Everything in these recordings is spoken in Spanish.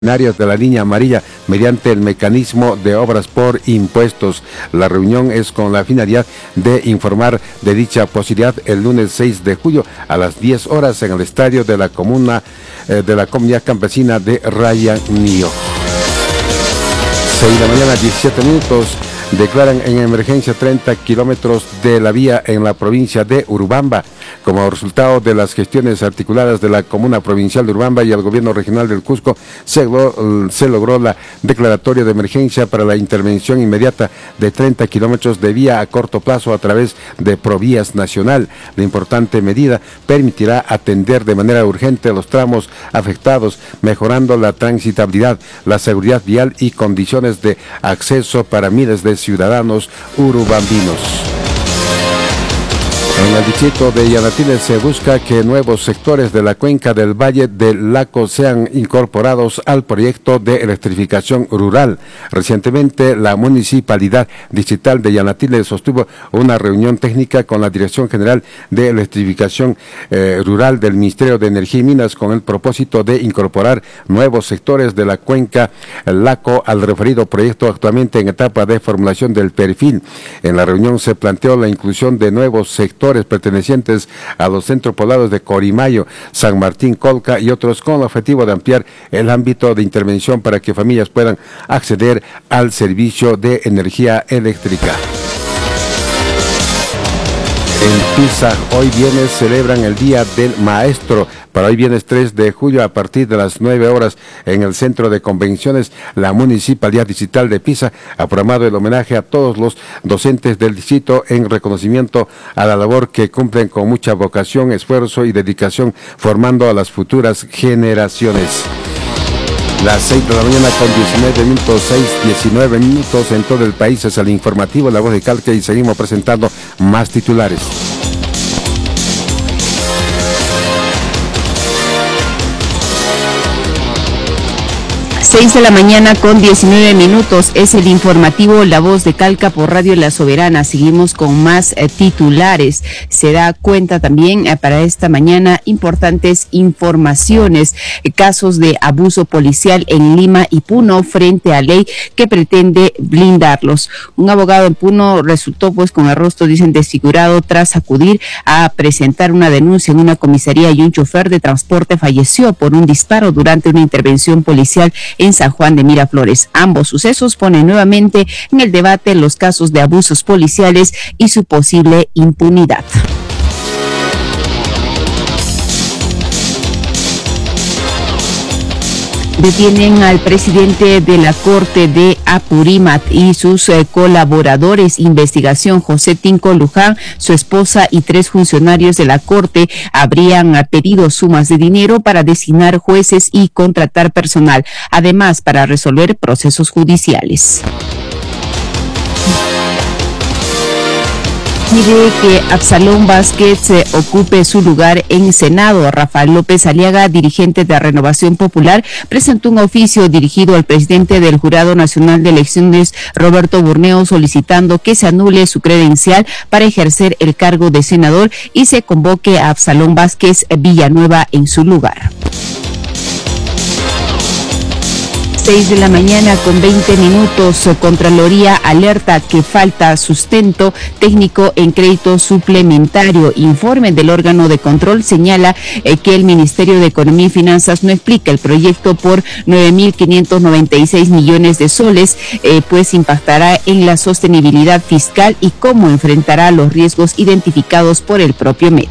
de la línea amarilla mediante el mecanismo de obras por impuestos. La reunión es con la finalidad de informar de dicha posibilidad el lunes 6 de julio a las 10 horas en el estadio de la comunidad campesina de Rayanío. 6 de la mañana, 17 minutos. Declaran en emergencia 30 kilómetros de la vía en la provincia de Urubamba. Como resultado de las gestiones articuladas de la Comuna Provincial de Urubamba y el Gobierno Regional del Cusco, se logró la declaratoria de emergencia para la intervención inmediata de 30 kilómetros de vía a corto plazo a través de Provías Nacional. La importante medida permitirá atender de manera urgente los tramos afectados, mejorando la transitabilidad, la seguridad vial y condiciones de acceso para miles de ciudadanos urubambinos. En el distrito de Yanatines se busca que nuevos sectores de la cuenca del Valle del Laco sean incorporados al proyecto de electrificación rural. Recientemente, la Municipalidad Distrital de Yanatines sostuvo una reunión técnica con la Dirección General de Electrificación Rural del Ministerio de Energía y Minas con el propósito de incorporar nuevos sectores de la cuenca Laco al referido proyecto, actualmente en etapa de formulación del perfil. En la reunión se planteó la inclusión de nuevos sectores pertenecientes a los centros poblados de Corimayo, San Martín, Colca y otros, con el objetivo de ampliar el ámbito de intervención para que familias puedan acceder al servicio de energía eléctrica. En Pisa, hoy viernes celebran el Día del Maestro. Para hoy viernes 3 de julio, a partir de las 9 horas, en el Centro de Convenciones, la Municipalidad Distrital de Pisa ha programado el homenaje a todos los docentes del distrito en reconocimiento a la labor que cumplen con mucha vocación, esfuerzo y dedicación, formando a las futuras generaciones. Las 6 de la mañana con 19 minutos, 19 minutos en todo el país. Es el informativo La Voz de Calca y seguimos presentando más titulares. 6 de la mañana con 19 minutos es el informativo La Voz de Calca por Radio La Soberana. Seguimos con más titulares. Se da cuenta también para esta mañana importantes informaciones, casos de abuso policial en Lima y Puno frente a ley que pretende blindarlos. Un abogado en Puno resultó con el rostro, dicen, desfigurado tras acudir a presentar una denuncia en una comisaría y un chofer de transporte falleció por un disparo durante una intervención policial en San Juan de Miraflores. Ambos sucesos ponen nuevamente en el debate los casos de abusos policiales y su posible impunidad. Detienen al presidente de la Corte de Apurímac y sus colaboradores. Investigación: José Tinco Luján, su esposa y 3 funcionarios de la Corte habrían pedido sumas de dinero para designar jueces y contratar personal, además para resolver procesos judiciales. Pide que Absalón Vázquez ocupe su lugar en Senado. Rafael López Aliaga, dirigente de Renovación Popular, presentó un oficio dirigido al presidente del Jurado Nacional de Elecciones, Roberto Burneo, solicitando que se anule su credencial para ejercer el cargo de senador y se convoque a Absalón Vázquez Villanueva en su lugar. 6 de la mañana con 20 minutos. Contraloría alerta que falta sustento técnico en crédito suplementario. Informe del órgano de control señala que el Ministerio de Economía y Finanzas no explica el proyecto por 9.596 millones de soles, pues impactará en la sostenibilidad fiscal y cómo enfrentará los riesgos identificados por el propio MET.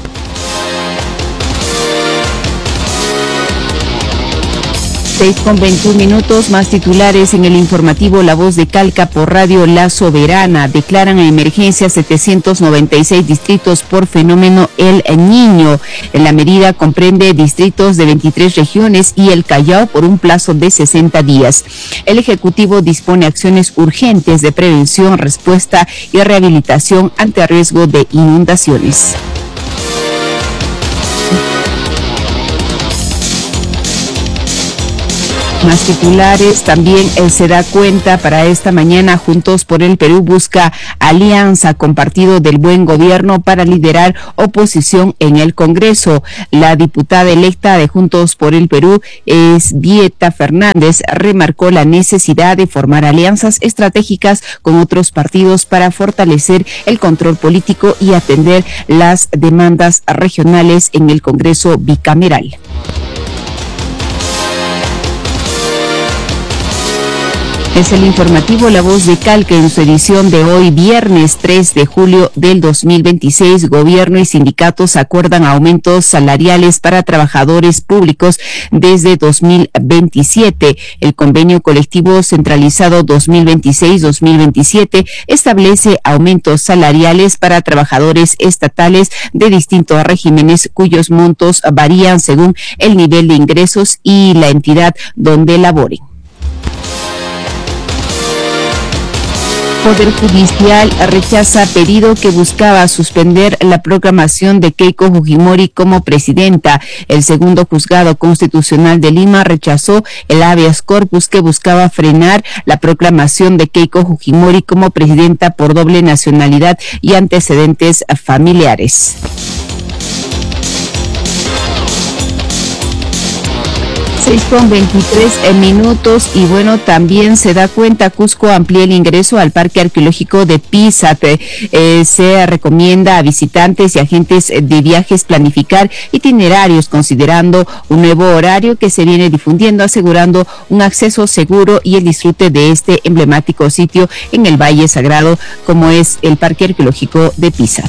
6 con 21 minutos, más titulares en el informativo La Voz de Calca por Radio La Soberana. Declaran en emergencia 796 distritos por fenómeno El Niño. La medida comprende distritos de 23 regiones y el Callao por un plazo de 60 días. El Ejecutivo dispone acciones urgentes de prevención, respuesta y rehabilitación ante riesgo de inundaciones. Más titulares, también se da cuenta para esta mañana, Juntos por el Perú busca alianza con Partido del Buen Gobierno para liderar oposición en el Congreso. La diputada electa de Juntos por el Perú, Esbieta Fernández, remarcó la necesidad de formar alianzas estratégicas con otros partidos para fortalecer el control político y atender las demandas regionales en el Congreso bicameral. Es el informativo La Voz de Calca en su edición de hoy, viernes 3 de julio del 2026. Gobierno y sindicatos acuerdan aumentos salariales para trabajadores públicos desde 2027. El convenio colectivo centralizado 2026-2027 establece aumentos salariales para trabajadores estatales de distintos regímenes cuyos montos varían según el nivel de ingresos y la entidad donde laboren. Poder Judicial rechaza pedido que buscaba suspender la proclamación de Keiko Fujimori como presidenta. El segundo juzgado constitucional de Lima rechazó el habeas corpus que buscaba frenar la proclamación de Keiko Fujimori como presidenta por doble nacionalidad y antecedentes familiares. 6:23 y bueno, también se da cuenta, Cusco amplía el ingreso al Parque Arqueológico de Pisac. Se recomienda a visitantes y agentes de viajes planificar itinerarios considerando un nuevo horario que se viene difundiendo, asegurando un acceso seguro y el disfrute de este emblemático sitio en el Valle Sagrado como es el Parque Arqueológico de Pisac.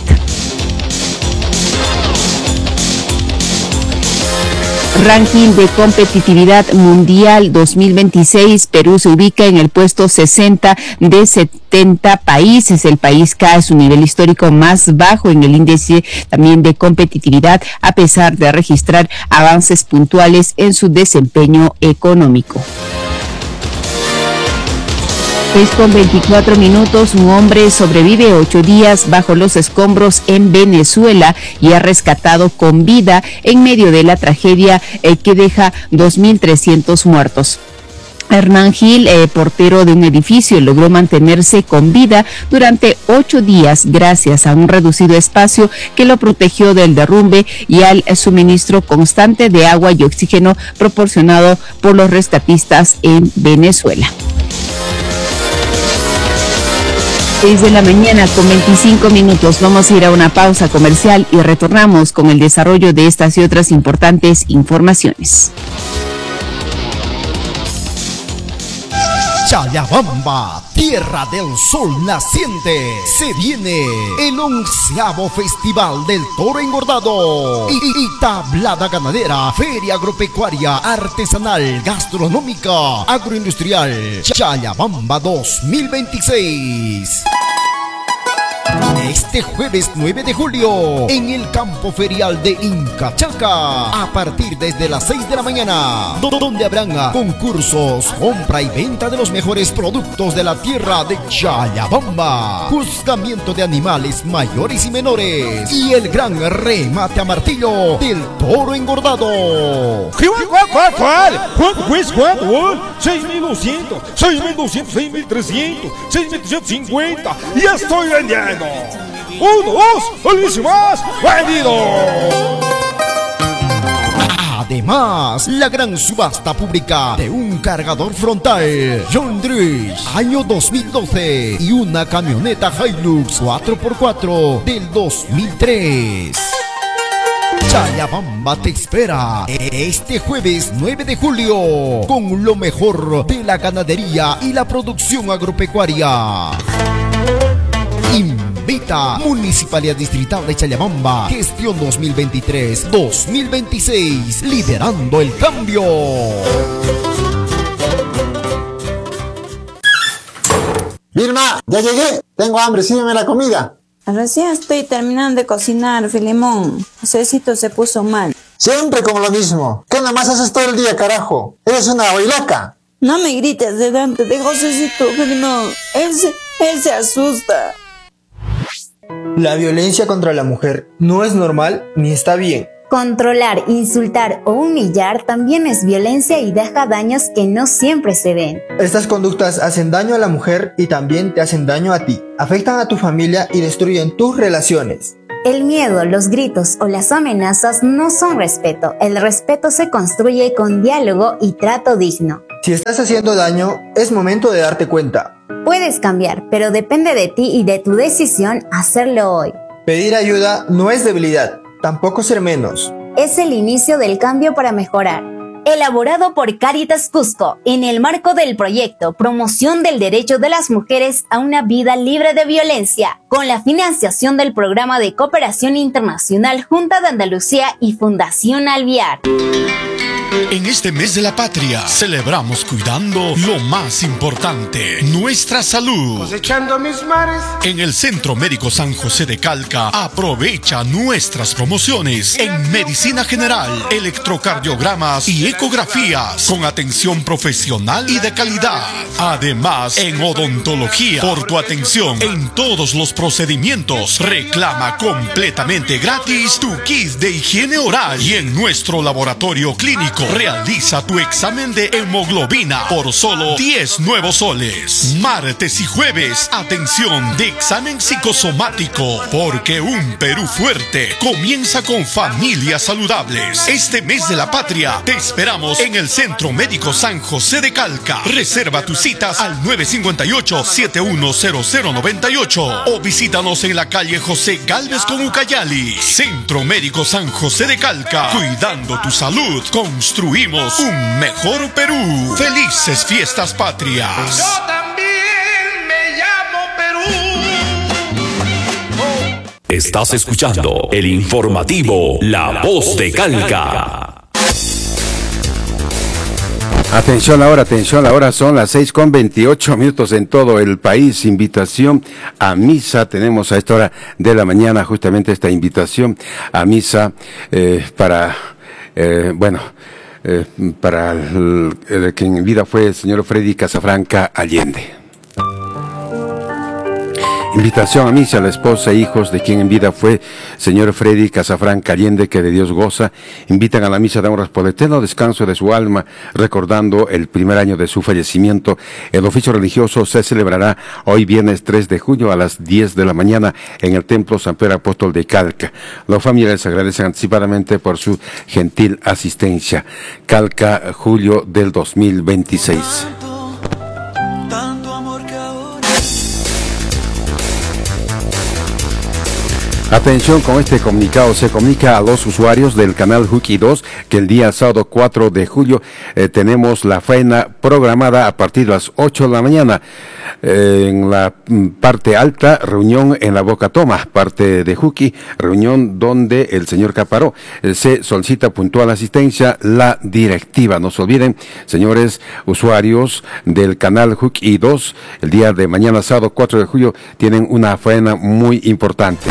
Ranking de competitividad mundial 2026, Perú se ubica en el puesto 60 de 70 países. El país cae a su nivel histórico más bajo en el índice también de competitividad, a pesar de registrar avances puntuales en su desempeño económico. 6:24, un hombre sobrevive 8 días bajo los escombros en Venezuela y es rescatado con vida en medio de la tragedia que deja 2.300 muertos. Hernán Gil, portero de un edificio, logró mantenerse con vida durante 8 días gracias a un reducido espacio que lo protegió del derrumbe y al suministro constante de agua y oxígeno proporcionado por los rescatistas en Venezuela. 6:25 Vamos a ir a una pausa comercial y retornamos con el desarrollo de estas y otras importantes informaciones. Chayabamba, tierra del sol naciente, se viene el 11º Festival del Toro Engordado y tablada ganadera, feria agropecuaria, artesanal, gastronómica, agroindustrial, Chayabamba 2026. Este jueves 9 de julio, en el campo ferial de Incachaca, a partir desde las 6 de la mañana, donde habrán concursos, compra y venta de los mejores productos de la tierra de Chayabamba, juzgamiento de animales mayores y menores, y el gran remate a martillo del toro engordado. ¿Cuál? 6.200, 6.200, 6.300, 6.350, ya estoy vendiendo. 1, 2, más, vendido. Además, la gran subasta pública de un cargador frontal John Deere año 2012 y una camioneta Hilux 4x4 del 2003. Chayabamba te espera este jueves 9 de julio con lo mejor de la ganadería y la producción agropecuaria. Invita Municipalidad Distrital de Chayabamba, gestión 2023-2026, liderando el cambio. Vilma, ya llegué, tengo hambre, sírveme la comida. Recién estoy terminando de cocinar, Filemón. Josecito se puso mal. Siempre con lo mismo. ¿Qué nada más haces todo el día, carajo? Eres una bailaca. No me grites delante de Josecito, Filemón. Él se asusta. La violencia contra la mujer no es normal ni está bien. Controlar, insultar o humillar también es violencia y deja daños que no siempre se ven. Estas conductas hacen daño a la mujer y también te hacen daño a ti. Afectan a tu familia y destruyen tus relaciones. El miedo, los gritos o las amenazas no son respeto. El respeto se construye con diálogo y trato digno. Si estás haciendo daño, es momento de darte cuenta. Puedes cambiar, pero depende de ti y de tu decisión hacerlo hoy. Pedir ayuda no es debilidad, tampoco ser menos. Es el inicio del cambio para mejorar. Elaborado por Cáritas Cusco, en el marco del proyecto Promoción del Derecho de las Mujeres a una Vida Libre de Violencia, con la financiación del Programa de Cooperación Internacional Junta de Andalucía y Fundación Alvear. En este mes de la patria, celebramos cuidando lo más importante, nuestra salud. Cosechando mis mares. En el Centro Médico San José de Calca, aprovecha nuestras promociones en medicina general, electrocardiogramas y ecografías, con atención profesional y de calidad. Además, en odontología, por tu atención en todos los procedimientos, reclama completamente gratis tu kit de higiene oral y en nuestro laboratorio clínico realiza tu examen de hemoglobina por solo 10 nuevos soles. Martes y jueves, atención de examen psicosomático, porque un Perú fuerte comienza con familias saludables. Este mes de la patria te esperamos en el Centro Médico San José de Calca. Reserva tus citas al 958-710098 o visítanos en la calle José Gálvez con Ucayali. Centro Médico San José de Calca, cuidando tu salud, construimos un mejor Perú. Felices fiestas patrias. Yo también me llamo Perú. Estás escuchando el informativo La Voz de Calca. Atención ahora, son las 6:28 en todo el país. Invitación a misa, tenemos a esta hora de la mañana justamente esta invitación a misa para quien en vida fue el señor Freddy Casafranca Allende. Invitación a misa a la esposa e hijos de quien en vida fue señor Freddy Casafranca Allende, que de Dios goza. Invitan a la misa de honras por el eterno descanso de su alma, recordando el primer año de su fallecimiento. El oficio religioso se celebrará hoy viernes 3 de junio a las 10 de la mañana en el Templo San Pedro Apóstol de Calca. Los familiares agradecen anticipadamente por su gentil asistencia. Calca, julio del 2026. Atención con este comunicado. Se comunica a los usuarios del canal Juki 2 que el día sábado 4 de julio tenemos la faena programada a partir de las 8 de la mañana. En la parte alta, reunión en la Boca Toma, parte de Juki, reunión donde el señor Caparó. Se solicita puntual asistencia la directiva. No se olviden, señores usuarios del canal Juki 2, el día de mañana sábado 4 de julio tienen una faena muy importante.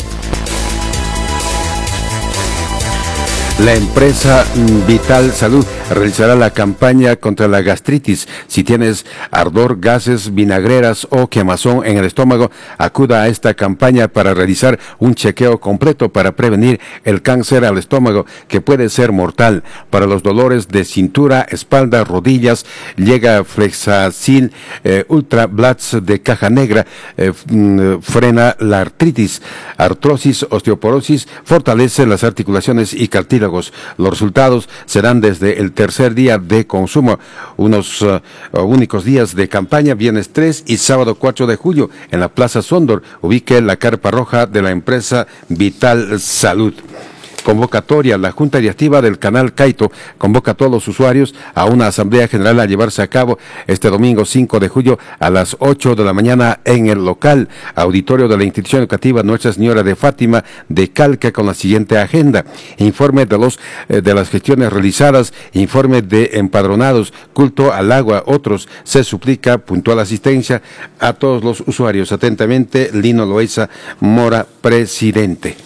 La empresa Vital Salud realizará la campaña contra la gastritis. Si tienes ardor, gases, vinagreras o quemazón en el estómago, acuda a esta campaña para realizar un chequeo completo para prevenir el cáncer al estómago, que puede ser mortal. Para los dolores de cintura, espalda, rodillas, llega Flexacil Ultra Blats de caja negra, frena la artritis, artrosis, osteoporosis, fortalece las articulaciones y cartílagos. Los resultados serán desde el tercer día de consumo. Unos únicos días de campaña, viernes 3 y sábado 4 de julio, en la Plaza Sondor. Ubique la carpa roja de la empresa Vital Salud. Convocatoria. La Junta Directiva del Canal Caito convoca a todos los usuarios a una asamblea general a llevarse a cabo este domingo 5 de julio a las 8 de la mañana en el local auditorio de la institución educativa Nuestra Señora de Fátima de Calca, con la siguiente agenda: informe de las gestiones realizadas, informe de empadronados, culto al agua, otros. Se suplica puntual asistencia a todos los usuarios. Atentamente, Lino Loaiza Mora, presidente.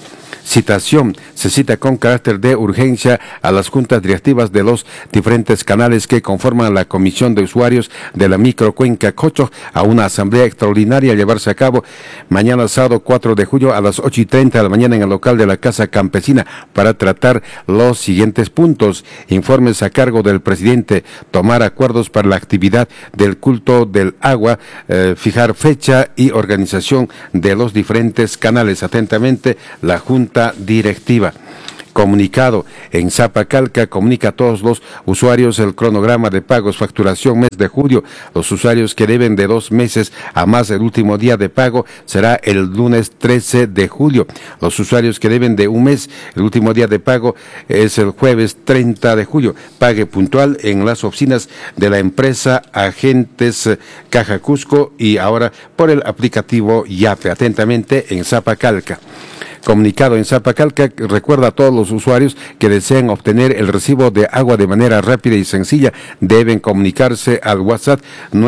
citación. Se cita con carácter de urgencia a las juntas directivas de los diferentes canales que conforman la Comisión de Usuarios de la Microcuenca Cocho a una asamblea extraordinaria a llevarse a cabo mañana sábado 4 de julio a las 8:30 de la mañana en el local de la Casa Campesina para tratar los siguientes puntos. Informes a cargo del presidente, tomar acuerdos para la actividad del culto del agua, fijar fecha y organización de los diferentes canales. Atentamente, la Junta Directiva. Comunicado. En Zapacalca comunica a todos los usuarios el cronograma de pagos, facturación mes de julio. Los usuarios que deben de 2 meses a más el último día de pago será el lunes 13 de julio. Los usuarios que deben de 1 mes, el último día de pago es el jueves 30 de julio. Pague puntual en las oficinas de la empresa Agentes Caja Cusco y ahora por el aplicativo Yape. Atentamente en Zapacalca. Comunicado en Zapacalca, recuerda a todos los usuarios que desean obtener el recibo de agua de manera rápida y sencilla, deben comunicarse al WhatsApp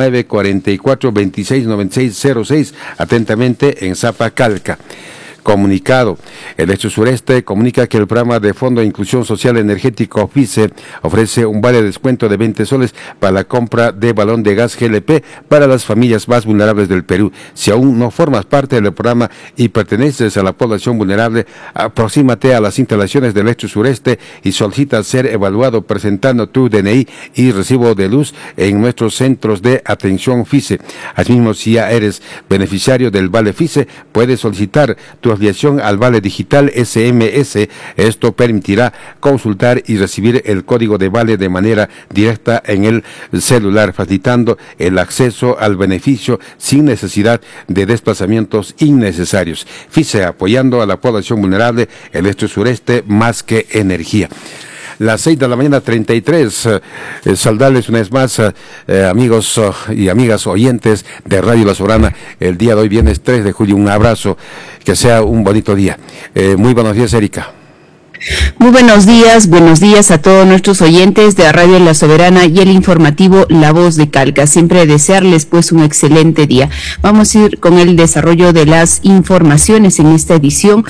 944-269606, atentamente en Zapacalca. Comunicado. El Hecho Sureste comunica que el programa de Fondo de Inclusión Social Energético FICE ofrece un vale de descuento de 20 soles para la compra de balón de gas GLP para las familias más vulnerables del Perú. Si aún no formas parte del programa y perteneces a la población vulnerable, aproxímate a las instalaciones del Hecho Sureste y solicita ser evaluado presentando tu DNI y recibo de luz en nuestros centros de atención FICE. Asimismo, si ya eres beneficiario del vale FICE, puedes solicitar tu afiliación al Vale Digital SMS. Esto permitirá consultar y recibir el código de vale de manera directa en el celular, facilitando el acceso al beneficio sin necesidad de desplazamientos innecesarios. FICE, apoyando a la población vulnerable, el Hecho Sureste, más que energía. Las 6:33 a.m, saludarles una vez más, amigos y amigas oyentes de Radio La Soberana, el día de hoy, viernes 3 de julio, un abrazo, que sea un bonito día. Muy buenos días, Erika. Muy buenos días a todos nuestros oyentes de Radio La Soberana y el informativo La Voz de Calca. Siempre desearles pues un excelente día. Vamos a ir con el desarrollo de las informaciones en esta edición.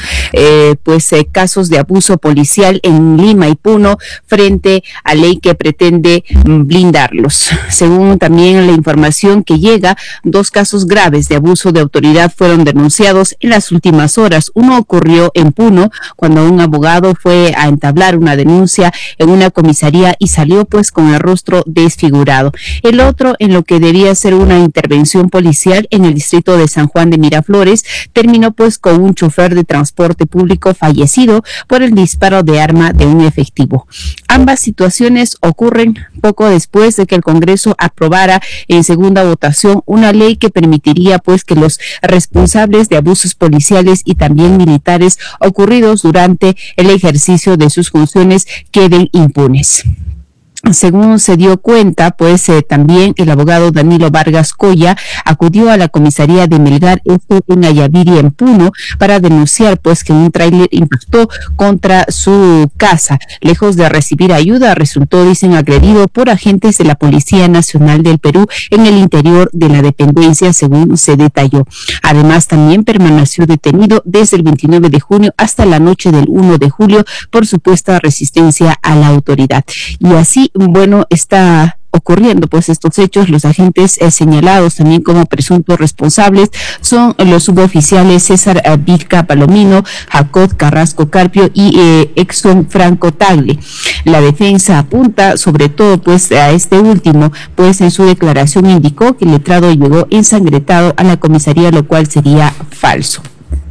Casos de abuso policial en Lima y Puno frente a ley que pretende blindarlos. Según también la información que llega, 2 casos graves de abuso de autoridad fueron denunciados en las últimas horas. Uno ocurrió en Puno cuando un abogado fue a entablar una denuncia en una comisaría y salió pues con el rostro desfigurado. El otro, en lo que debía ser una intervención policial en el distrito de San Juan de Miraflores, terminó pues con un chofer de transporte público fallecido por el disparo de arma de un efectivo. Ambas situaciones ocurren poco después de que el Congreso aprobara en segunda votación una ley que permitiría pues que los responsables de abusos policiales y también militares ocurridos durante el ejercicio de sus funciones queden impunes. Según se dio cuenta, también el abogado Danilo Vargas Coya acudió a la comisaría de Melgar en Ayaviri, en Puno, para denunciar que un tráiler impactó contra su casa. Lejos de recibir ayuda, resultó, dicen, agredido por agentes de la Policía Nacional del Perú en el interior de la dependencia, según se detalló. Además, también permaneció detenido desde el 29 de junio hasta la noche del 1 de julio por supuesta resistencia a la autoridad. Y así, está ocurriendo estos hechos. Los agentes señalados también como presuntos responsables son los suboficiales César Vilca Palomino, Jacob Carrasco Carpio y Exxon Franco Tagle. La defensa apunta sobre todo a este último, en su declaración indicó que el letrado llegó ensangretado a la comisaría, lo cual sería falso.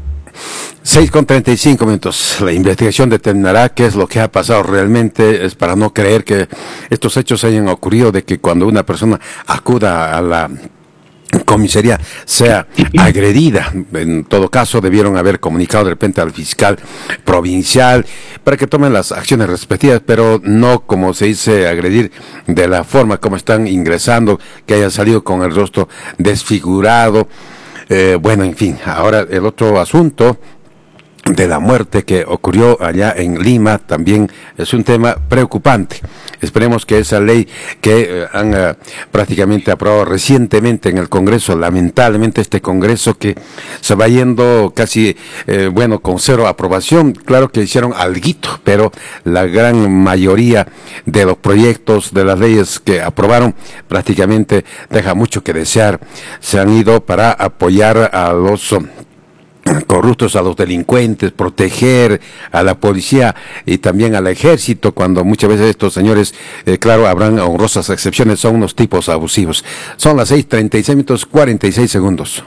6:35 a.m. La investigación determinará qué es lo que ha pasado realmente. Es para no creer que estos hechos hayan ocurrido, de que cuando una persona acuda a la comisaría sea agredida. En todo caso, debieron haber comunicado de repente al fiscal provincial para que tomen las acciones respectivas, pero no, como se dice, agredir de la forma como están ingresando, que haya salido con el rostro desfigurado. En fin, ahora el otro asunto de la muerte que ocurrió allá en Lima también es un tema preocupante. Esperemos que esa ley que han prácticamente aprobado recientemente en el Congreso, lamentablemente este Congreso que se va yendo casi, con cero aprobación, claro que hicieron alguito, pero la gran mayoría de los proyectos de las leyes que aprobaron prácticamente deja mucho que desear. Se han ido para apoyar a los corruptos, a los delincuentes, proteger a la policía y también al ejército, cuando muchas veces estos señores, claro, habrán honrosas excepciones, son unos tipos abusivos. Son las 6:36 46 segundos.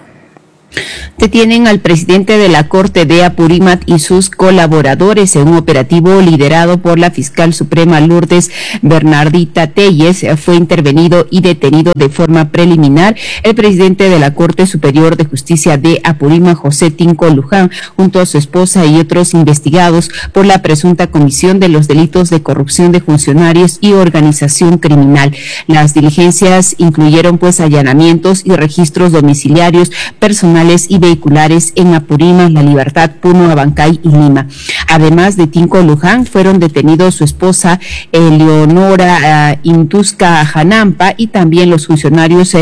Detienen al presidente de la Corte de Apurímac y sus colaboradores en un operativo liderado por la fiscal suprema Lourdes Bernardita Telles. Fue intervenido y detenido de forma preliminar el presidente de la Corte Superior de Justicia de Apurímac, José Tinco Luján, junto a su esposa y otros investigados por la presunta comisión de los delitos de corrupción de funcionarios y organización criminal. Las diligencias incluyeron allanamientos y registros domiciliarios, personales y vehiculares en Apurímac, La Libertad, Puno, Abancay y Lima. Además de Tinco Luján, fueron detenidos su esposa Leonora Intusca Janampa y también los funcionarios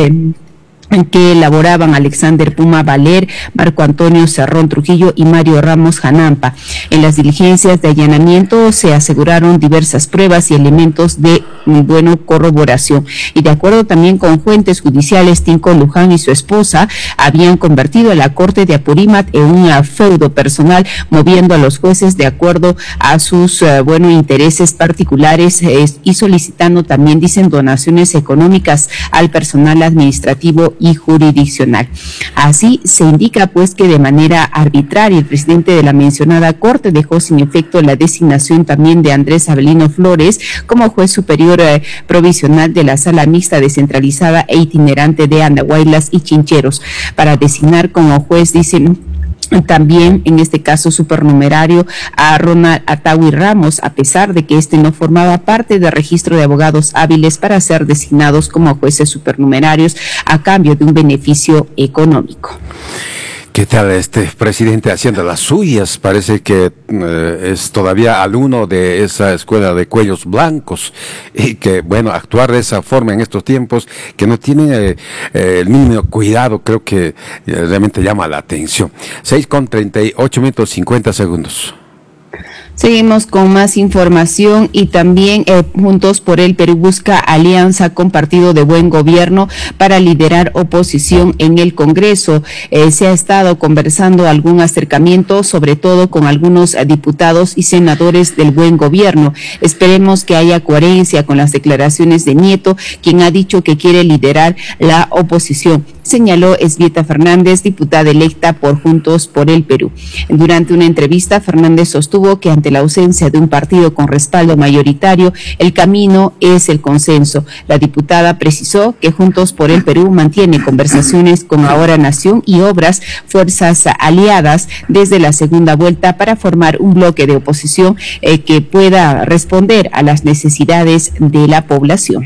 que elaboraban Alexander Puma Valer, Marco Antonio Cerrón Trujillo y Mario Ramos Janampa. En las diligencias de allanamiento se aseguraron diversas pruebas y elementos de corroboración. Y de acuerdo también con fuentes judiciales, Tinco Luján y su esposa habían convertido a la Corte de Apurímac en un feudo personal, moviendo a los jueces de acuerdo a sus intereses particulares y solicitando también, dicen, donaciones económicas al personal administrativo y jurisdiccional. Así se indica que de manera arbitraria el presidente de la mencionada corte dejó sin efecto la designación también de Andrés Avelino Flores como juez superior provisional de la Sala Mixta Descentralizada e Itinerante de Andahuaylas y Chincheros, para designar como juez, dicen, también en este caso supernumerario a Ronald Atawi Ramos, a pesar de que este no formaba parte del registro de abogados hábiles para ser designados como jueces supernumerarios a cambio de un beneficio económico. ¿Qué tal este presidente haciendo las suyas? Parece que es todavía alumno de esa escuela de cuellos blancos y que, actuar de esa forma en estos tiempos que no tienen el mínimo cuidado, creo que realmente llama la atención. 6:38 50 segundos. Seguimos con más información y también Juntos por el Perú busca alianza con Partido de Buen Gobierno para liderar oposición en el Congreso. Se ha estado conversando algún acercamiento, sobre todo con algunos diputados y senadores del Buen Gobierno. Esperemos que haya coherencia con las declaraciones de Nieto, quien ha dicho que quiere liderar la oposición, señaló Esbieta Fernández, diputada electa por Juntos por el Perú. Durante una entrevista, Fernández sostuvo que ante la ausencia de un partido con respaldo mayoritario, el camino es el consenso. La diputada precisó que Juntos por el Perú mantiene conversaciones con Ahora Nación y Obras, fuerzas aliadas, desde la segunda vuelta para formar un bloque de oposición que pueda responder a las necesidades de la población.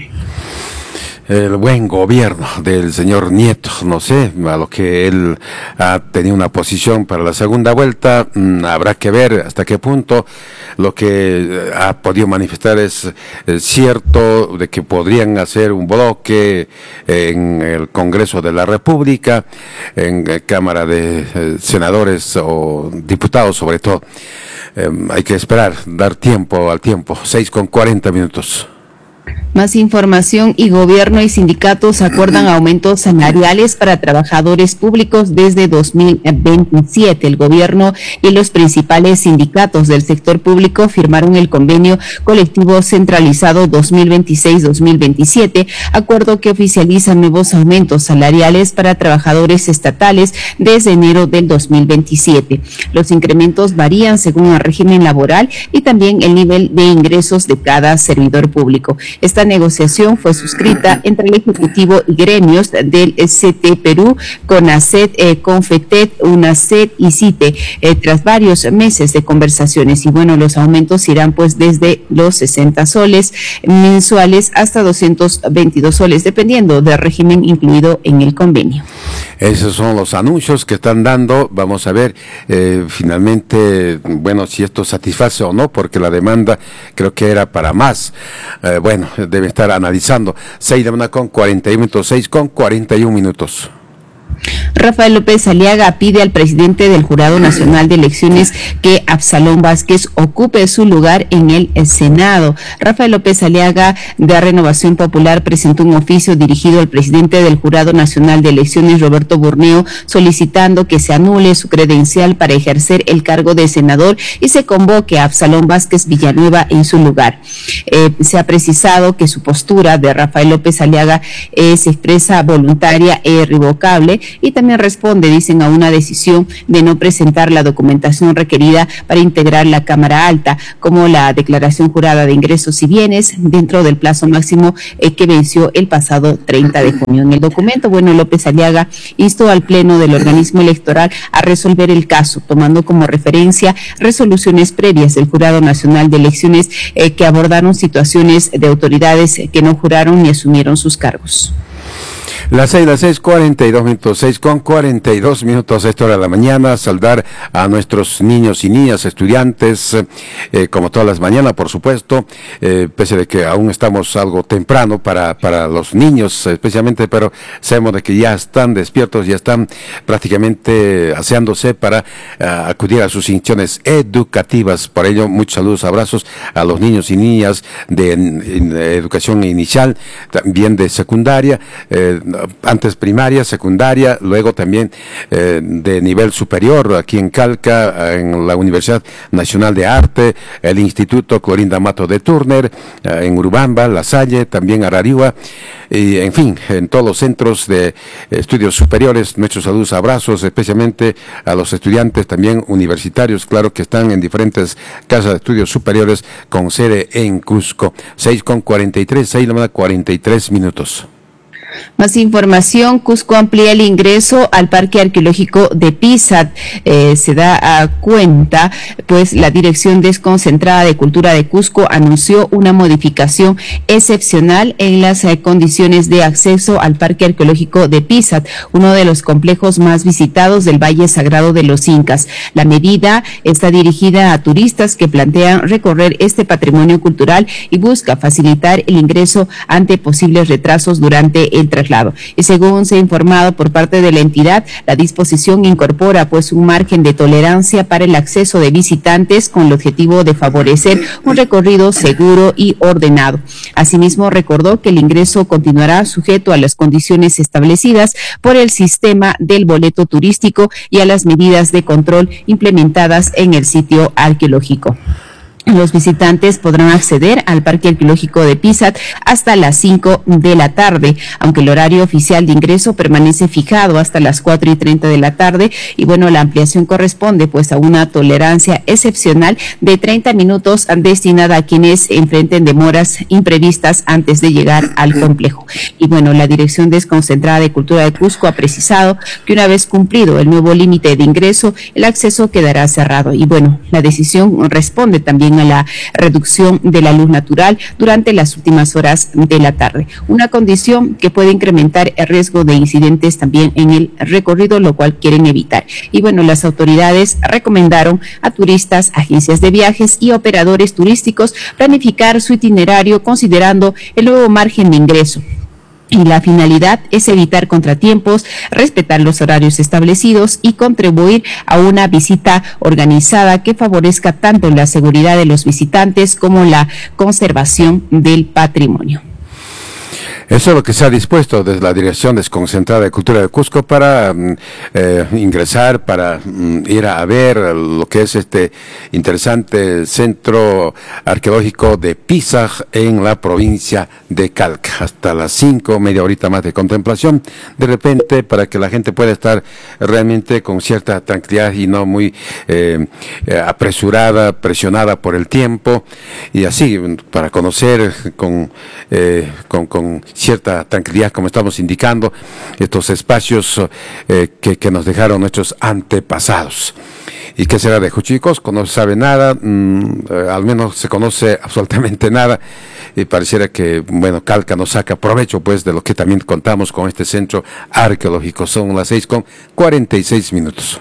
El buen gobierno del señor Nieto, no sé, a lo que él ha tenido una posición para la segunda vuelta, habrá que ver hasta qué punto lo que ha podido manifestar es cierto, de que podrían hacer un bloque en el Congreso de la República, en Cámara de Senadores o diputados sobre todo. Hay que esperar, dar tiempo al tiempo. 6:40. Más información y gobierno y sindicatos acuerdan aumentos salariales para trabajadores públicos desde 2027. El gobierno y los principales sindicatos del sector público firmaron el convenio colectivo centralizado 2026-2027, acuerdo que oficializa nuevos aumentos salariales para trabajadores estatales desde enero del 2027. Los incrementos varían según el régimen laboral y también el nivel de ingresos de cada servidor público. Esta negociación fue suscrita entre el Ejecutivo y gremios del CT Perú, CONACET, CONFETET, UNACET y CITE, tras varios meses de conversaciones. Y bueno, los aumentos irán pues desde los 60 soles mensuales hasta 222 soles, dependiendo del régimen incluido en el convenio. Esos son los anuncios que están dando. Vamos a ver finalmente, bueno, si esto satisface o no, porque la demanda creo que era para más. Bueno, debe estar analizando. 6:41 minutos. Rafael López Aliaga pide al presidente del Jurado Nacional de Elecciones que Absalón Vázquez ocupe su lugar en el Senado. Rafael López Aliaga, de Renovación Popular, presentó un oficio dirigido al presidente del Jurado Nacional de Elecciones, Roberto Burneo, solicitando que se anule su credencial para ejercer el cargo de senador y se convoque a Absalón Vázquez Villanueva en su lugar. Se ha precisado que su postura de Rafael López Aliaga se expresa voluntaria e irrevocable, y también responde, dicen, a una decisión de no presentar la documentación requerida para integrar la Cámara Alta, como la declaración jurada de ingresos y bienes, dentro del plazo máximo que venció el pasado 30 de junio. En el documento, bueno, López Aliaga instó al Pleno del organismo electoral a resolver el caso, tomando como referencia resoluciones previas del Jurado Nacional de Elecciones que abordaron situaciones de autoridades que no juraron ni asumieron sus cargos. Las 6:42 minutos a esta hora de la mañana. Saludar a nuestros niños y niñas, estudiantes, como todas las mañanas, por supuesto, pese de que aún estamos algo temprano para los niños especialmente, pero sabemos de que ya están despiertos, ya están prácticamente aseándose para acudir a sus instituciones educativas. Por ello, muchos saludos, abrazos a los niños y niñas de educación inicial, también de secundaria, antes primaria, secundaria, luego también de nivel superior aquí en Calca, en la Universidad Nacional de Arte, el Instituto Clorinda Mato de Turner, en Urubamba, La Salle, también Arariwa, y en fin, en todos los centros de estudios superiores. Nuestros saludos, abrazos, especialmente a los estudiantes también universitarios, claro, que están en diferentes casas de estudios superiores con sede en Cusco. 6:43 minutos. Más información: Cusco amplía el ingreso al Parque Arqueológico de Písat. Se da a cuenta, pues la Dirección Desconcentrada de Cultura de Cusco anunció una modificación excepcional en las condiciones de acceso al Parque Arqueológico de Písat, uno de los complejos más visitados del Valle Sagrado de los Incas. La medida está dirigida a turistas que plantean recorrer este patrimonio cultural y busca facilitar el ingreso ante posibles retrasos durante el traslado. Y según se ha informado por parte de la entidad, la disposición incorpora pues un margen de tolerancia para el acceso de visitantes con el objetivo de favorecer un recorrido seguro y ordenado. Asimismo, recordó que el ingreso continuará sujeto a las condiciones establecidas por el sistema del boleto turístico y a las medidas de control implementadas en el sitio arqueológico. Los visitantes podrán acceder al Parque Arqueológico de Písat hasta las 5 de la tarde, aunque el horario oficial de ingreso permanece fijado hasta las 4:30 de la tarde. Y bueno, la ampliación corresponde pues a una tolerancia excepcional de 30 minutos destinada a quienes enfrenten demoras imprevistas antes de llegar al complejo. Y bueno, la Dirección Desconcentrada de Cultura de Cusco ha precisado que una vez cumplido el nuevo límite de ingreso, el acceso quedará cerrado. Y bueno, la decisión responde también a la reducción de la luz natural durante las últimas horas de la tarde, una condición que puede incrementar el riesgo de incidentes también en el recorrido, lo cual quieren evitar. Y bueno, las autoridades recomendaron a turistas, agencias de viajes y operadores turísticos planificar su itinerario considerando el nuevo margen de ingreso. Y la finalidad es evitar contratiempos, respetar los horarios establecidos y contribuir a una visita organizada que favorezca tanto la seguridad de los visitantes como la conservación del patrimonio. Eso es lo que se ha dispuesto desde la Dirección Desconcentrada de Cultura de Cusco para ingresar, para ir a ver lo que es este interesante centro arqueológico de Pisaj en la provincia de Calca. Hasta las 5, media horita más de contemplación, de repente, para que la gente pueda estar realmente con cierta tranquilidad y no muy apresurada, presionada por el tiempo, y así, para conocer con cierta tranquilidad, como estamos indicando, estos espacios que nos dejaron nuestros antepasados. ¿Y qué será de Juchicosco? No se sabe nada, al menos se conoce absolutamente nada, y pareciera que, bueno, Calca nos saca provecho, pues, de lo que también contamos con este centro arqueológico. Son las 6:46.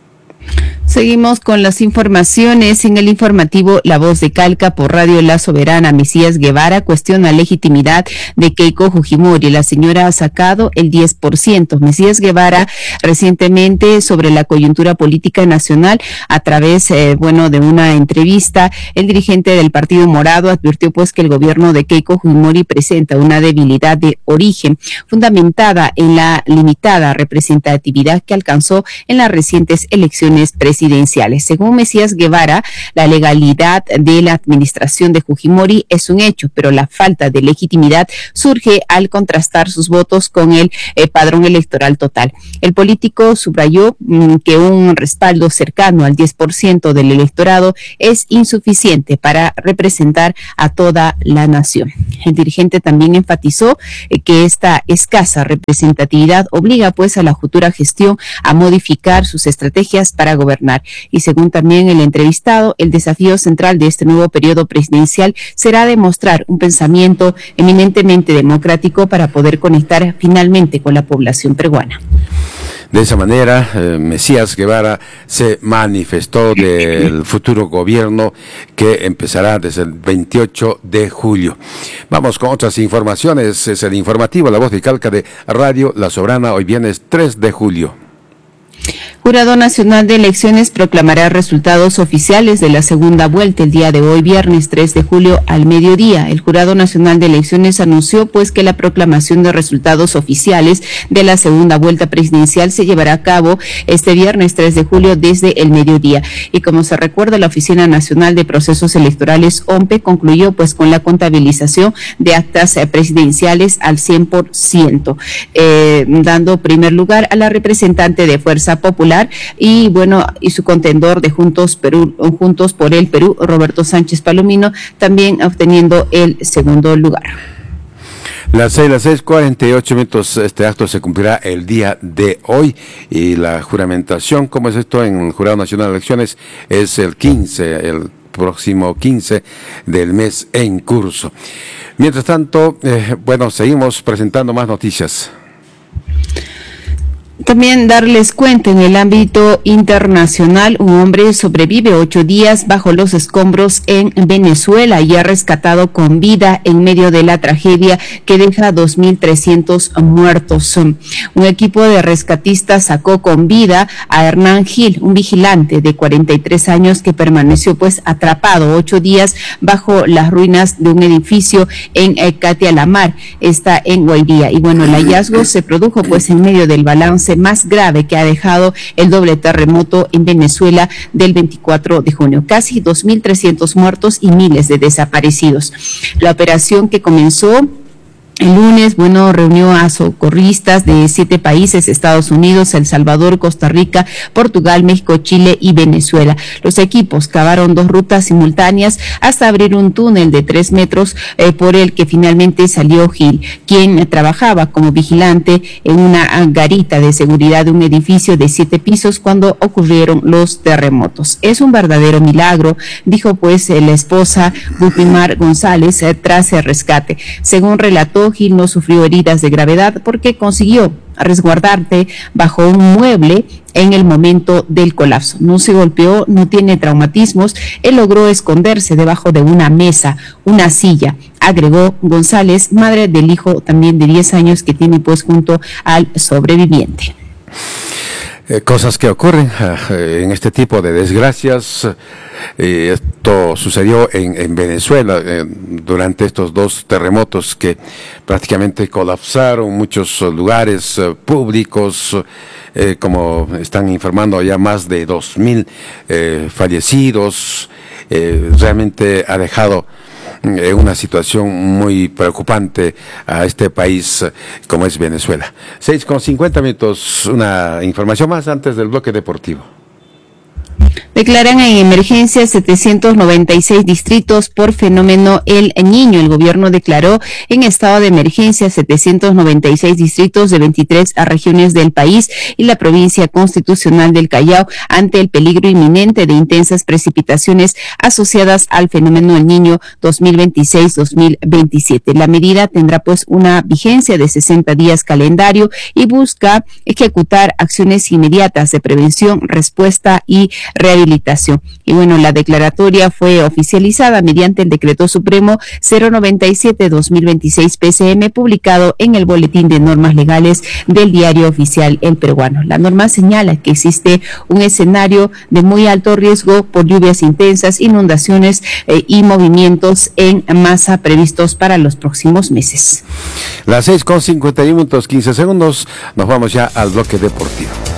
Seguimos con las informaciones. En el informativo La Voz de Calca por Radio La Soberana, Mesías Guevara cuestiona legitimidad de Keiko Fujimori. La señora ha sacado el 10%. Mesías Guevara recientemente, sobre la coyuntura política nacional, a través, de una entrevista, el dirigente del Partido Morado advirtió pues que el gobierno de Keiko Fujimori presenta una debilidad de origen fundamentada en la limitada representatividad que alcanzó en las recientes elecciones presidenciales. Según Mesías Guevara, la legalidad de la administración de Fujimori es un hecho, pero la falta de legitimidad surge al contrastar sus votos con el padrón electoral total. El político subrayó que un respaldo cercano al 10% del electorado es insuficiente para representar a toda la nación. El dirigente también enfatizó que esta escasa representatividad obliga pues a la futura gestión a modificar sus estrategias para gobernar. Y según también el entrevistado, el desafío central de este nuevo periodo presidencial será demostrar un pensamiento eminentemente democrático para poder conectar finalmente con la población peruana. De esa manera, Mesías Guevara se manifestó del futuro gobierno que empezará desde el 28 de julio. Vamos con otras informaciones. Es el informativo La Voz de Calca de Radio La Soberana, hoy viernes 3 de julio. Jurado Nacional de Elecciones proclamará resultados oficiales de la segunda vuelta el día de hoy, viernes 3 de julio al mediodía. El Jurado Nacional de Elecciones anunció pues que la proclamación de resultados oficiales de la segunda vuelta presidencial se llevará a cabo este viernes 3 de julio desde el mediodía. Y como se recuerda, la Oficina Nacional de Procesos Electorales, OMPE, concluyó pues con la contabilización de actas presidenciales al 100%, dando primer lugar a la representante de Fuerza Popular y su contendor de Juntos por el Perú, Roberto Sánchez Palomino, también obteniendo el segundo lugar. Las 6:48. Este acto se cumplirá el día de hoy, y la juramentación, ¿cómo es esto en el Jurado Nacional de Elecciones? Es el próximo 15 del mes en curso. Mientras tanto, seguimos presentando más noticias. También darles cuenta, en el ámbito internacional, un hombre sobrevive 8 días bajo los escombros en Venezuela y ha rescatado con vida en medio de la tragedia que deja 2.300 muertos. Un equipo de rescatistas sacó con vida a Hernán Gil, un vigilante de 43 años que permaneció pues atrapado 8 días bajo las ruinas de un edificio en Catialamar, está en Guairía. Y el hallazgo se produjo pues en medio del balance más grave que ha dejado el doble terremoto en Venezuela del 24 de junio. Casi 2.300 muertos y miles de desaparecidos. La operación, que comenzó el lunes, reunió a socorristas de 7 países: Estados Unidos, El Salvador, Costa Rica, Portugal, México, Chile y Venezuela. Los equipos cavaron 2 rutas simultáneas hasta abrir un túnel de 3 metros por el que finalmente salió Gil, quien trabajaba como vigilante en una garita de seguridad de un edificio de 7 pisos cuando ocurrieron los terremotos. Es un verdadero milagro, dijo pues la esposa Gupimar González tras el rescate. Según relató, Gil no sufrió heridas de gravedad porque consiguió resguardarse bajo un mueble en el momento del colapso. No se golpeó, no tiene traumatismos. Él logró esconderse debajo de una mesa, una silla, agregó González, madre del hijo también de 10 años que tiene pues junto al sobreviviente. Cosas que ocurren en este tipo de desgracias. Esto sucedió en Venezuela durante estos 2 terremotos que prácticamente colapsaron muchos lugares públicos, como están informando ya más de 2,000 fallecidos. Realmente ha dejado una situación muy preocupante a este país como es Venezuela. 6:50, una información más antes del bloque deportivo. Declaran en emergencia 796 distritos por fenómeno El Niño. El gobierno declaró en estado de emergencia 796 distritos de 23 regiones del país y la provincia constitucional del Callao ante el peligro inminente de intensas precipitaciones asociadas al fenómeno El Niño 2026-2027. La medida tendrá pues una vigencia de 60 días calendario y busca ejecutar acciones inmediatas de prevención, respuesta y rehabilitación. Y bueno, la declaratoria fue oficializada mediante el Decreto Supremo 097-2026 PCM, publicado en el Boletín de Normas Legales del Diario Oficial El Peruano. La norma señala que existe un escenario de muy alto riesgo por lluvias intensas, inundaciones y movimientos en masa previstos para los próximos meses. Las 6:51, 15 segundos, nos vamos ya al bloque deportivo.